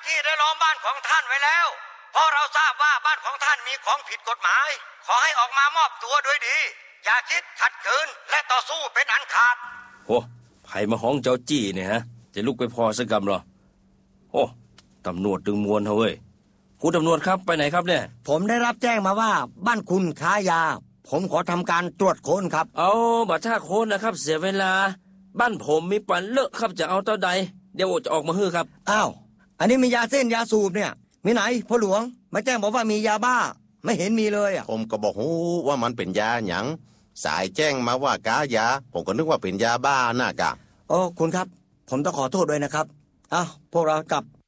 ที่ได้ล้อมบ้านของท่านไว้แล้วเพราะเราทราบว่าบ้านของท่านมีของผิดกฎหมายขอให้ออกมามอบตัวโดยดีอย่าคิดขัดขืนและต่อสู้เป็นอันขาดโอ้ไผมาห้องเจ้าจี้เนี่ยฮะจะลุกไปพอสักกำเหรอโอ้ตำรวจดึงมวลเฮ้ยคุณตำรวจครับไปไหนครับเนี่ยผมได้รับแจ้งมาว่าบ้านคุณค้ายาผมขอทำการตรวจค้นครับเอาบัตรท่าโค้นนะครับเสียเวลาบ้านผมมีปันเลอะครับจะเอาเท่าใดเดี๋ยวจะออกมาฮื้อครับอ้าวอันนี้มียาเส้นยาสูบเนี่ยมีไหนพ่อหลวงมาแจ้งบอกว่ามียาบ้าไม่เห็นมีเลยอ่ะผมก็บอกว่ามันเป็นยาหยังสายแจ้งมาว่ากายาผมก็นึกว่าเป็นยาบ้าน่ะกะโอ้คุณครับผมต้องขอโทษด้วยนะครับอ้าวพวกเรากลับ